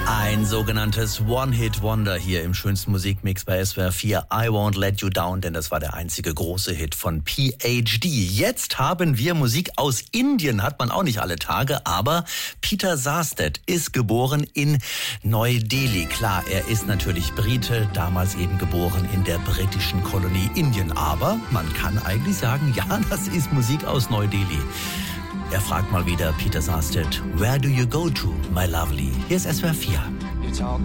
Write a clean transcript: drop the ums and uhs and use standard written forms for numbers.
Ein sogenanntes One-Hit-Wonder hier im schönsten Musikmix bei SWR 4. I Won't Let You Down, denn das war der einzige große Hit von PhD. Jetzt haben wir Musik aus Indien, hat man auch nicht alle Tage, aber Peter Sarstedt ist geboren in Neu-Delhi. Klar, er ist natürlich Brite, damals eben geboren in der britischen Kolonie Indien. Aber man kann eigentlich sagen, ja, das ist Musik aus Neu-Delhi. Er fragt mal wieder Peter Sarstedt, Where do you go to, my lovely? Hier ist SWR 4.